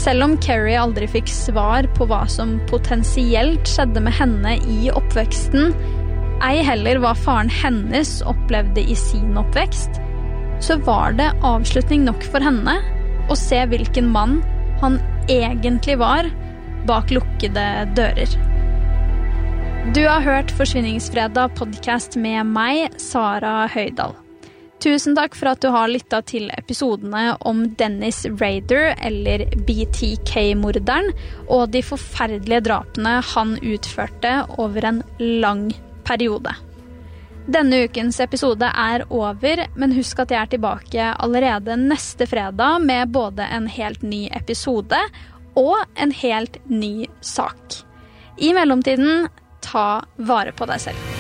Selv om Carrie aldri fikk svar på hva som potensielt skjedde med henne i oppveksten, ei heller hva faren hennes opplevde i sin oppvekst, så var det avslutning nok for henne å se hvilken mann han egentlig var bak lukkede dører. Du har hørt Forsvinningsfredag podcast med meg, Sara Høydal. Tusen takk for at du har lyttet til episodene om Dennis Rader, eller BTK-morderen, og de forferdelige drapene han utførte over en lang periode. Denne ukens episode er over, men husk at jeg er tilbake allerede neste fredag med både en helt ny episode og en helt ny sak. I mellomtiden, ta vare på deg selv.